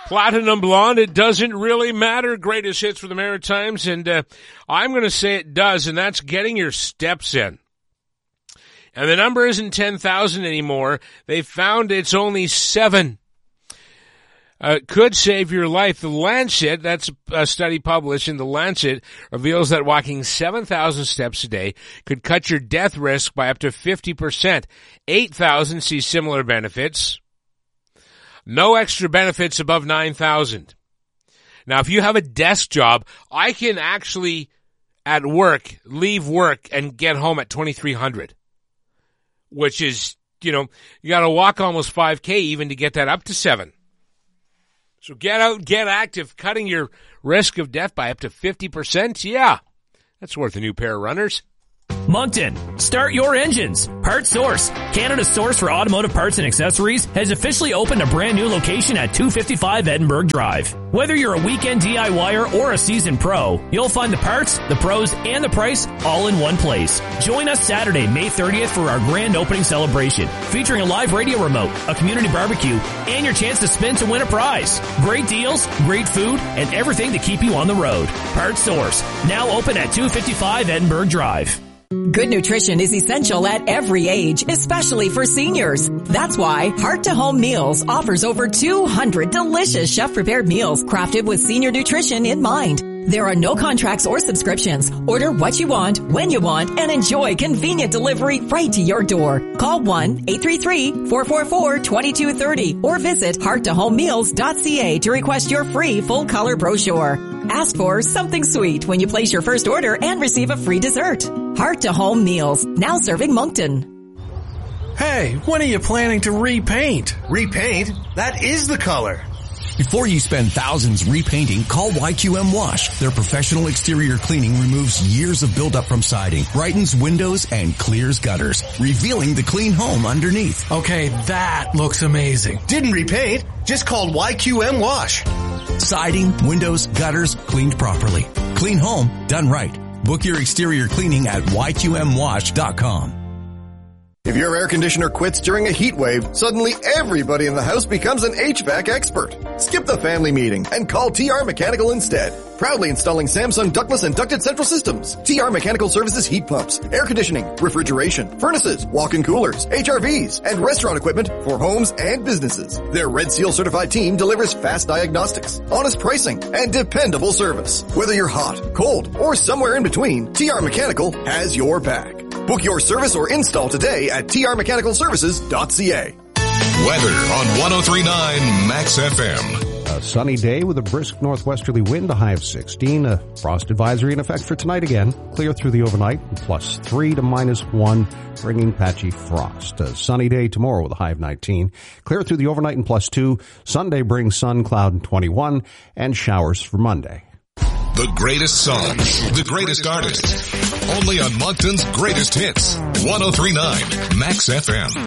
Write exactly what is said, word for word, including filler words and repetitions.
Platinum Blonde, it doesn't really matter. Greatest hits for the Maritimes, and uh, I'm going to say it does, and that's getting your steps in. And the number isn't ten thousand anymore. They found it's only seven. Uh, could save your life. The Lancet, that's a study published in The Lancet, reveals that walking seven thousand steps a day could cut your death risk by up to fifty percent. eight thousand see similar benefits. No extra benefits above nine thousand. Now, if you have a desk job, I can actually, at work, leave work and get home at twenty-three hundred, which is, you know, you got to walk almost five K even to get that up to seven. So get out, get active, cutting your risk of death by up to fifty percent. Yeah, that's worth a new pair of runners. Moncton, start your engines. Parts Source, Canada's source for automotive parts and accessories, has officially opened a brand new location at two fifty-five Edinburgh Drive. Whether you're a weekend DIYer or a seasoned pro, you'll find the parts, the pros, and the price all in one place. Join us Saturday, May thirtieth for our grand opening celebration, featuring a live radio remote, a community barbecue, and your chance to spin to win a prize. Great deals, great food, and everything to keep you on the road. Parts Source, now open at two fifty-five Edinburgh Drive. Good nutrition is essential at every age, especially for seniors. That's why Heart to Home Meals offers over two hundred delicious chef-prepared meals crafted with senior nutrition in mind. There are no contracts or subscriptions. Order what you want, when you want, and enjoy convenient delivery right to your door. Call one eight three three, four four four, two two three zero or visit heart to home meals dot c a to request your free full-color brochure. Ask for something sweet when you place your first order and receive a free dessert. Heart to Home Meals, now serving Moncton. Hey, when are you planning to repaint? Repaint? That is the color. Before you spend thousands repainting, call Y Q M Wash. Their professional exterior cleaning removes years of buildup from siding, brightens windows, and clears gutters, revealing the clean home underneath. Okay, that looks amazing. Didn't repaint, just called Y Q M Wash. Siding, windows, gutters, cleaned properly. Clean home, done right. Book your exterior cleaning at Y Q M wash dot com. If your air conditioner quits during a heat wave, suddenly everybody in the house becomes an H V A C expert. Skip the family meeting and call T R Mechanical instead. Proudly installing Samsung ductless and ducted central systems. T R Mechanical services heat pumps, air conditioning, refrigeration, furnaces, walk-in coolers, H R Vs, and restaurant equipment for homes and businesses. Their Red Seal certified team delivers fast diagnostics, honest pricing, and dependable service. Whether you're hot, cold, or somewhere in between, T R Mechanical has your back. Book your service or install today at T R mechanical services dot c a. Weather on one oh three point nine Max F M. A sunny day with a brisk northwesterly wind, a high of sixteen. A frost advisory in effect for tonight again. Clear through the overnight, plus three to minus one, bringing patchy frost. A sunny day tomorrow with a high of nineteen. Clear through the overnight and plus two. Sunday brings sun, cloud, and twenty-one, and showers for Monday. The greatest songs, the greatest artists. Only on Moncton's greatest hits. one oh three point nine Max F M.